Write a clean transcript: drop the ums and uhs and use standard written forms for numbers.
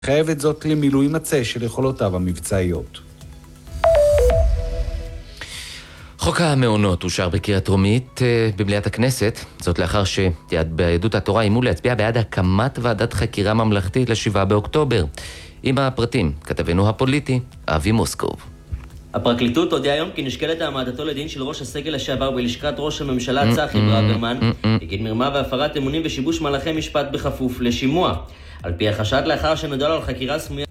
חייבת זאת למילוי מצא של יכולותיו המבצעיות. חוק המעונות אושר בקריאה טרומית במליאת הכנסת, זאת לאחר שביהדות התורה אימו להצביע בעד הקמת ועדת חקירה ממלכתית ל7 באוקטובר. עם הפרטים, כתבנו הפוליטי, אבי מוסקוב. הפרקליטות הודיעה היום כי נשקלת העמדתו לדין של ראש הסגל לשעבר בלשכת ראש הממשלה צחי ברוורמן בגין מרמה והפרת אמונים ושיבוש מהלכי משפט בכפוף לשימוע. על פי החשד, לאחר שנודע לו על חקירה סמויה